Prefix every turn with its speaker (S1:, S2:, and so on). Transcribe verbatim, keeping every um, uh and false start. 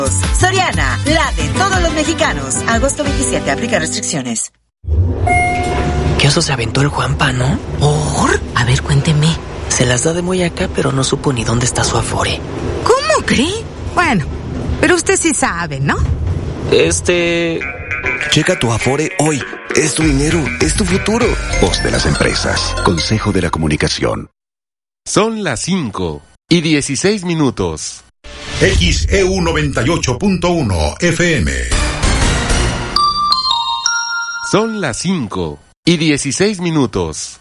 S1: Soriana, la de todos los mexicanos. Agosto veintisiete, aplica restricciones.
S2: ¿Qué oso se aventó el Juanpa, no?
S3: ¿Por? A ver, cuénteme.
S2: Se las da de muy acá, pero no supo ni dónde está su Afore.
S3: ¿Cómo cree? Bueno, pero usted sí sabe, ¿no?
S2: Este...
S4: Checa tu Afore hoy. Es tu dinero, es tu futuro. Voz de las empresas. Consejo de la Comunicación.
S5: Son las cinco y dieciséis minutos.
S6: X E U noventa y ocho punto uno F M.
S5: Son las cinco y dieciséis minutos.